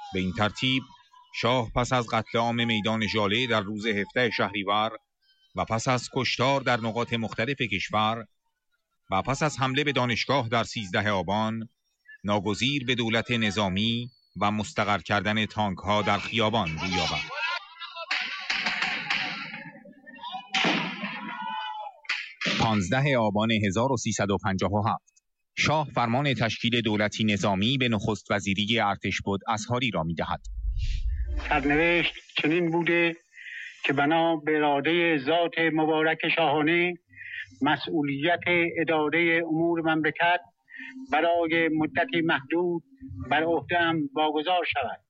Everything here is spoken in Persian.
به این ترتیب شاه پس از قتل عام میدان ژاله در روز 17 شهریور و پس از کشتار در نقاط مختلف کشور و پس از حمله به دانشگاه در 13 آبان ناگزیر به دولت نظامی و مستقر کردن تانک ها در خیابان روی آورد. 15 آبان 1357 شاه فرمان تشکیل دولتی نظامی به نخست وزیری ارتشبد اصحاری را می‌دهد. سرنوشت چنین بوده که بنا به اراده ذات مبارک شاهانه مسئولیت اداره امور مملکت برای مدتی محدود بر عهده‌ام واگذار شود.